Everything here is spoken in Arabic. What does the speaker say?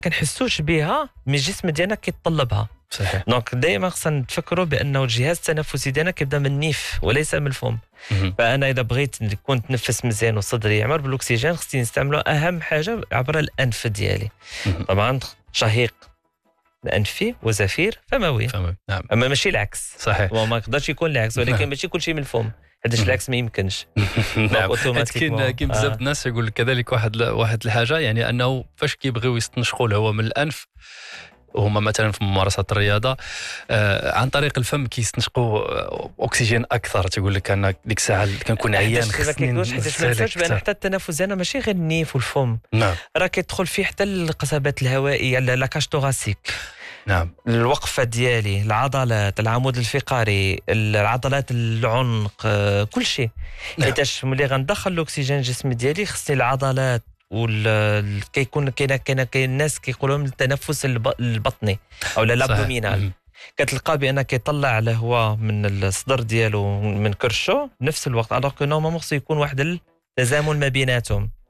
كنحسوش بها من الجسم ديالنا كيتطلبها. صحيح. دونك دائما خصنا نتفكروا بانه الجهاز التنفسي ديالنا كيبدا من النيف وليس من الفم. فانا اذا بغيت نكون نتنفس مزيان وصدري يعمر بالاكسجين خصني نستعملوا اهم حاجه عبر الانف ديالي. طبعا شهيق الانفي وزفير فموي. نعم. اما ماشي العكس. صحيح. وما يقدرش يكون العكس، ولكن ماشي كل شيء من الفم، حيت العكس ما يمكنش. نعم. كاين بزاف الناس يقول لك كذلك واحد الحاجه، يعني انه فاش كيبغيو يستنشقوا الهواء من الانف وهما مثلا في ممارسه الرياضه عن طريق الفم كيستنشقوا اكسجين اكثر. تقول لك انا ديك الساعه كنكون عيان خصني نستهلك بان حتى التنفس ديالنا ماشي غير النيف والفم. نعم. راه كيدخل فيه حتى القصبات الهوائيه، لا كاج توغاسيك. نعم. الوقفه ديالي، العضلات، العمود الفقري، العضلات العنق، كل شيء. حيتاش ملي غندخل الاكسجين الجسم ديالي خصني العضلات كيكون كاين الناس كيقولوا من التنفس البطني او الابدومينال. كتلقى بان كيطلع الهواء من الصدر ديالو من كرشو نفس الوقت، الوغ كو نورمالمون خصو يكون واحد التزامن ما بيناتهم.